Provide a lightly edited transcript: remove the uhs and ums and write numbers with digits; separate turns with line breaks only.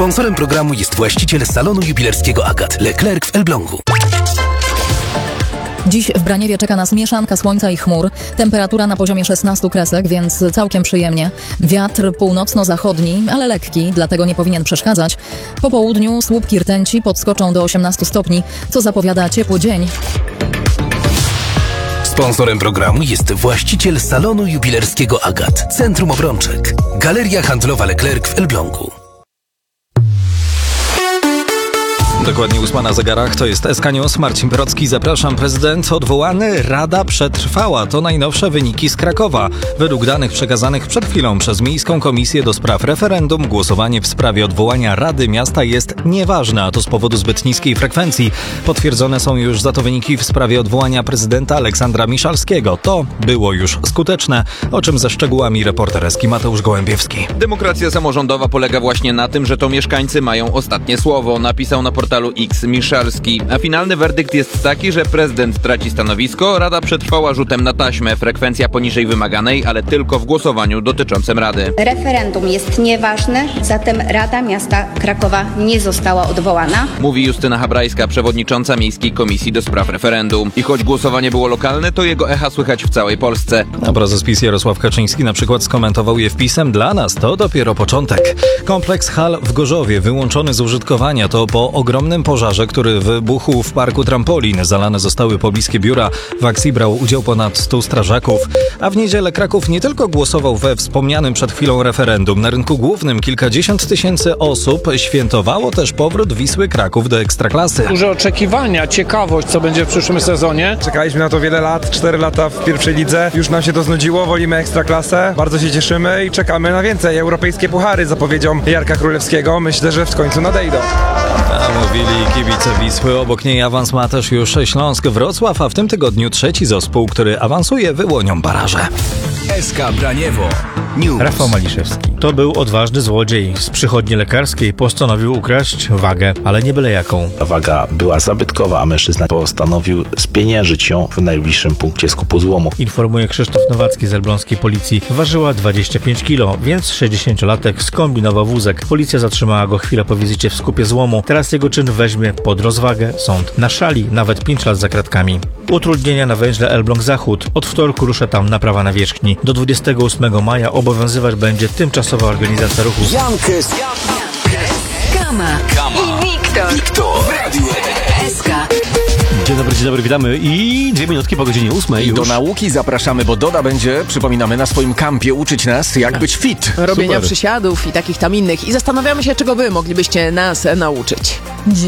Sponsorem programu jest właściciel salonu jubilerskiego Agat, Leclerc w Elblągu.
Dziś w Braniewie czeka nas mieszanka słońca i chmur. Temperatura na poziomie 16 kresek, więc całkiem przyjemnie. Wiatr północno-zachodni, ale lekki, dlatego nie powinien przeszkadzać. Po południu słupki rtęci podskoczą do 18 stopni, co zapowiada ciepły dzień.
Sponsorem programu jest właściciel salonu jubilerskiego Agat, Centrum Obrączek. Galeria handlowa Leclerc w Elblągu.
Dokładnie 8 na zegarach, to jest SK News. Marcin Brocki, zapraszam. Prezydent odwołany, Rada przetrwała. To najnowsze wyniki z Krakowa. Według danych przekazanych przed chwilą przez Miejską Komisję do Spraw Referendum głosowanie w sprawie odwołania Rady Miasta jest nieważne, a to z powodu zbyt niskiej frekwencji. Potwierdzone są już za to wyniki w sprawie odwołania prezydenta Aleksandra Miszalskiego. To było już skuteczne, o czym ze szczegółami reporter Eski Mateusz Gołębiewski.
Demokracja samorządowa polega właśnie na tym, że to mieszkańcy mają ostatnie słowo, napisał na portalu X Miszalski. A finalny werdykt jest taki, że prezydent traci stanowisko, Rada przetrwała rzutem na taśmę, frekwencja poniżej wymaganej, ale tylko w głosowaniu dotyczącym Rady.
Referendum jest nieważne, zatem Rada Miasta Krakowa nie została odwołana.
Mówi Justyna Habrajska, przewodnicząca Miejskiej Komisji do Spraw Referendum. I choć głosowanie było lokalne, to jego echa słychać w całej Polsce.
A prezes PiS Jarosław Kaczyński na przykład skomentował je wpisem: dla nas to dopiero początek. Kompleks hal w Gorzowie wyłączony z użytkowania to po ogromnym pożarze, który wybuchł w parku trampolin. Zalane zostały pobliskie biura. W akcji brał udział ponad 100 strażaków. A w niedzielę Kraków nie tylko głosował we wspomnianym przed chwilą referendum. Na rynku głównym kilkadziesiąt tysięcy osób świętowało też powrót Wisły Kraków do Ekstraklasy.
Duże oczekiwania, ciekawość, co będzie w przyszłym sezonie.
Czekaliśmy na to wiele lat, 4 lata w pierwszej lidze. Już nam się to znudziło, wolimy Ekstraklasę. Bardzo się cieszymy i czekamy na więcej. Europejskie puchary, zapowiedzią Jarka Królewskiego. Myślę, że w końcu nadejdą.
Mówili kibice Wisły. Obok niej awans ma też już Śląsk Wrocław, a w tym tygodniu trzeci zespół, który awansuje, wyłonią baraże.
SK Braniewo News.
Rafał Maliszewski. To był odważny złodziej. Z przychodni lekarskiej postanowił ukraść wagę, ale nie byle jaką.
Waga była zabytkowa, a mężczyzna postanowił spieniężyć ją w najbliższym punkcie skupu złomu.
Informuje Krzysztof Nowacki z elbląskiej policji. Ważyła 25 kg, więc 60-latek skombinował wózek. Policja zatrzymała go chwilę po wizycie w skupie złomu. Teraz jego czyn weźmie pod rozwagę sąd. Na szali nawet 5 lat za kratkami. Utrudnienia na węźle Elbląg Zachód. Od wtorku rusza tam naprawa nawierzchni. Do 28 maja obowiązywać będzie tymczasowa organizacja ruchu.
Jankes,
Kama i Wiktor. SK.
Dzień dobry, witamy i 2 minutki po godzinie 8.
I do nauki zapraszamy, bo Doda będzie, przypominamy, na swoim kampie uczyć nas, jak być fit.
Robienia
Super.
przysiadów i takich tam innych. I zastanawiamy się, czego wy moglibyście nas nauczyć.